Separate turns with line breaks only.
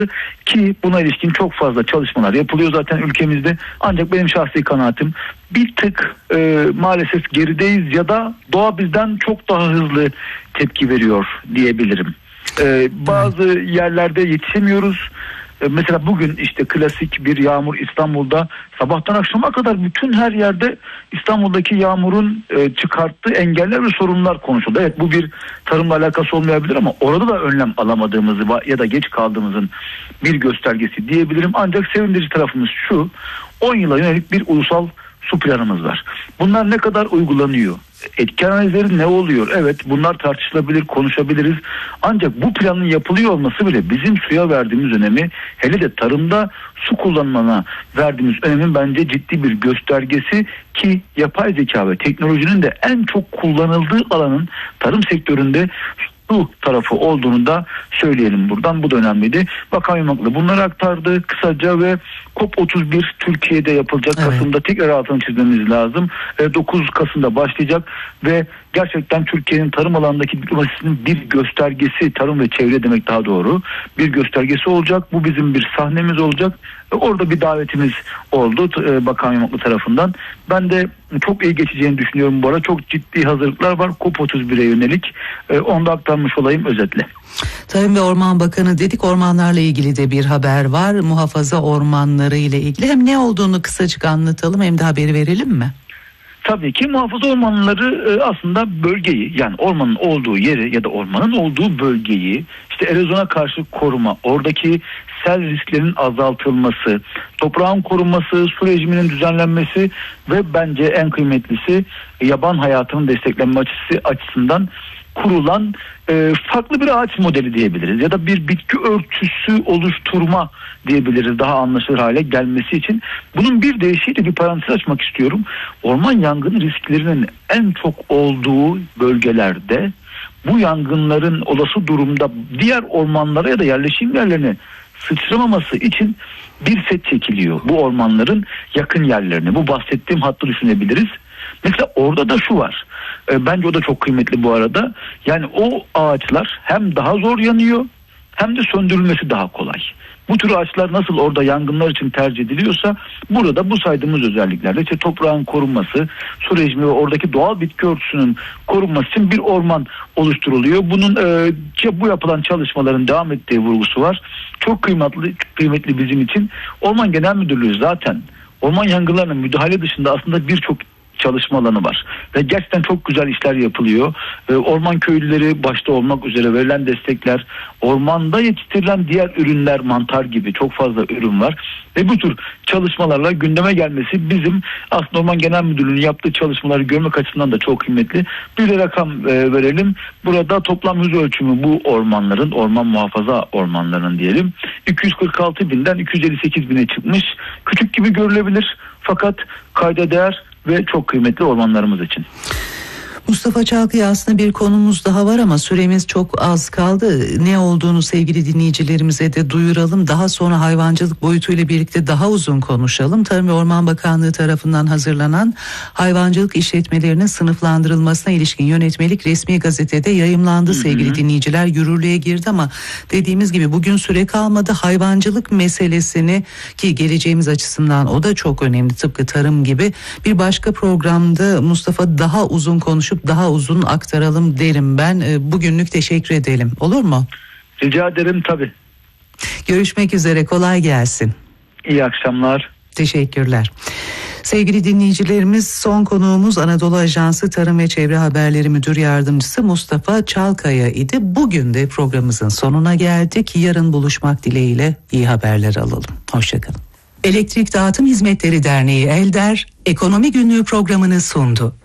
Ki buna ilişkin çok fazla çalışmalar yapılıyor zaten ülkemizde. Ancak benim şahsi kanaatim bir tık maalesef gerideyiz ya da doğa bizden çok daha hızlı tepki veriyor diyebilirim. Bazı yerlerde yetişemiyoruz. Mesela bugün işte klasik bir yağmur İstanbul'da sabahtan akşama kadar bütün her yerde İstanbul'daki yağmurun çıkarttığı engeller ve sorunlar konuşuldu. Evet, bu bir tarımla alakası olmayabilir ama orada da önlem alamadığımızı ya da geç kaldığımızın bir göstergesi diyebilirim. Ancak sevindirici tarafımız şu: 10 yıla yönelik bir ulusal su planımız var. Bunlar ne kadar uygulanıyor? Etki analizleri ne oluyor? Evet, bunlar tartışılabilir, konuşabiliriz. Ancak bu planın yapılıyor olması bile bizim suya verdiğimiz önemi, hele de tarımda su kullanımına verdiğimiz önemin bence ciddi bir göstergesi. Ki yapay zeka ve teknolojinin de en çok kullanıldığı alanın tarım sektöründe su tarafı olduğunu da söyleyelim buradan. Bu da önemliydi. Bakan Yumaklı bunları aktardı kısaca ve COP31 Türkiye'de yapılacak. Evet. Kasım'da tekrar altını çizmemiz lazım. 9 Kasım'da başlayacak ve gerçekten Türkiye'nin tarım alanındaki diplomasisinin bir göstergesi, tarım ve çevre demek daha doğru, bir göstergesi olacak. Bu bizim bir sahnemiz olacak. Orada bir davetimiz oldu Bakan Yumaklı tarafından. Ben de çok iyi geçeceğini düşünüyorum bu arada. Çok ciddi hazırlıklar var COP31'e yönelik. Onu da aktarmış olayım özetle.
Tarım ve Orman Bakanı dedik, ormanlarla ilgili de bir haber var. Muhafaza ormanları ile ilgili hem ne olduğunu kısacık anlatalım hem de haberi verelim mi?
Tabii ki muhafaza ormanları aslında bölgeyi, yani ormanın olduğu yeri ya da ormanın olduğu bölgeyi işte erozyona karşı koruma, oradaki sel risklerinin azaltılması, toprağın korunması, su rejiminin düzenlenmesi ve bence en kıymetlisi yaban hayatının desteklenme açısından kurulan farklı bir ağaç modeli diyebiliriz ya da bir bitki örtüsü oluşturma diyebiliriz, daha anlaşılır hale gelmesi için. Bunun bir deyişiyle bir parantez açmak istiyorum. Orman yangını risklerinin en çok olduğu bölgelerde bu yangınların olası durumda diğer ormanlara ya da yerleşim yerlerine sıçramaması için bir set çekiliyor. Bu ormanların yakın yerlerine, bu bahsettiğim hattı düşünebiliriz. Mesela orada da şu var. Bence o da çok kıymetli bu arada. Yani o ağaçlar hem daha zor yanıyor hem de söndürülmesi daha kolay. Bu tür ağaçlar nasıl orada yangınlar için tercih ediliyorsa burada da bu saydığımız özelliklerde işte toprağın korunması, su rejimi ve oradaki doğal bitki örtüsünün korunması için bir orman oluşturuluyor. Bunun bu yapılan çalışmaların devam ettiği vurgusu var. Çok kıymetli bizim için. Orman Genel Müdürlüğü zaten orman yangınlarına müdahale dışında aslında birçok çalışma alanı var ve gerçekten çok güzel işler yapılıyor. Orman köylüleri başta olmak üzere verilen destekler, ormanda yetiştirilen diğer ürünler, mantar gibi çok fazla ürün var ve bu tür çalışmalarla gündeme gelmesi bizim aslında Orman Genel Müdürlüğü'nün yaptığı çalışmaları görmek açısından da çok kıymetli. Bir de rakam verelim. Burada toplam yüz ölçümü bu ormanların, orman muhafaza ormanlarının diyelim, 246 binden 258 bine çıkmış. Küçük gibi görülebilir fakat kayda değer ve çok kıymetli ormanlarımız için.
Mustafa Çalkı'ya aslında bir konumuz daha var ama süremiz çok az kaldı. Ne olduğunu sevgili dinleyicilerimize de duyuralım. Daha sonra hayvancılık boyutuyla birlikte daha uzun konuşalım. Tarım ve Orman Bakanlığı tarafından hazırlanan hayvancılık işletmelerinin sınıflandırılmasına ilişkin yönetmelik resmi gazetede yayımlandı sevgili dinleyiciler. Yürürlüğe girdi ama dediğimiz gibi bugün süre kalmadı. Hayvancılık meselesini, ki geleceğimiz açısından o da çok önemli tıpkı tarım gibi, bir başka programda Mustafa daha uzun konuşup daha uzun aktaralım derim ben. Bugünlük teşekkür edelim. Olur mu?
Rica ederim tabii.
Görüşmek üzere. Kolay gelsin.
İyi akşamlar.
Teşekkürler. Sevgili dinleyicilerimiz, son konuğumuz Anadolu Ajansı Tarım ve Çevre Haberleri Müdür Yardımcısı Mustafa Çalkaya idi. Bugün de programımızın sonuna geldik. Yarın buluşmak dileğiyle iyi haberler alalım. Hoşçakalın. Elektrik Dağıtım Hizmetleri Derneği ELDER, Ekonomi Günlüğü programını sundu.